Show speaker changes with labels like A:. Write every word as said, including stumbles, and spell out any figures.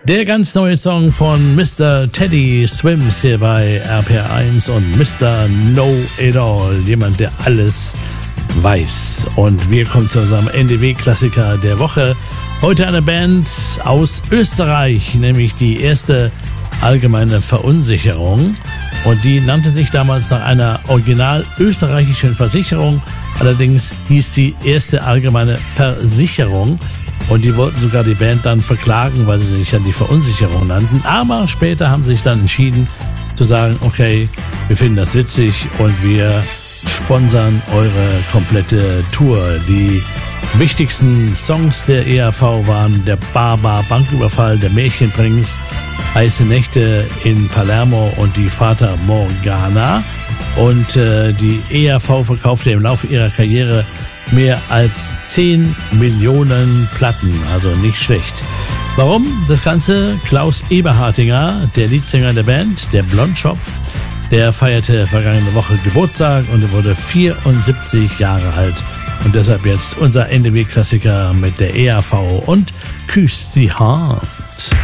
A: Der ganz neue Song von Mister Teddy Swims hier bei R P R eins und Mister Know-It-All, jemand, der alles weiß. Und wir kommen zu unserem N D W-Klassiker der Woche. Heute eine Band aus Österreich, nämlich die erste allgemeine Verunsicherung. Und die nannte sich damals nach einer original österreichischen Versicherung. Allerdings hieß die erste allgemeine Versicherung. Und die wollten sogar die Band dann verklagen, weil sie sich an die Verunsicherung nannten. Aber später haben sie sich dann entschieden zu sagen, okay, wir finden das witzig und wir sponsern eure komplette Tour. Die wichtigsten Songs der E R V waren der Barbar Banküberfall, der Märchenprinz, Heiße Nächte in Palermo und die Fata Morgana. Und äh, die E R V verkaufte im Laufe ihrer Karriere mehr als zehn Millionen Platten, also nicht schlecht. Warum? Das Ganze, Klaus Eberhardinger, der Leadsänger der Band, der Blondschopf, der feierte vergangene Woche Geburtstag und er wurde vierundsiebzig Jahre alt. Und deshalb jetzt unser N D W-Klassiker mit der E R V und Küss die Hand.